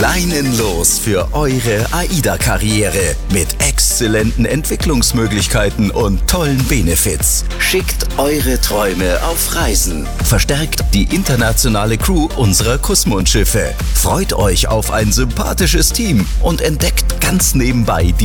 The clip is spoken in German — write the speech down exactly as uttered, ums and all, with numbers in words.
Leinenlos für eure AIDA-Karriere mit exzellenten Entwicklungsmöglichkeiten und tollen Benefits. Schickt eure Träume auf Reisen. Verstärkt die internationale Crew unserer Kussmundschiffe. Freut euch auf ein sympathisches Team und entdeckt ganz nebenbei die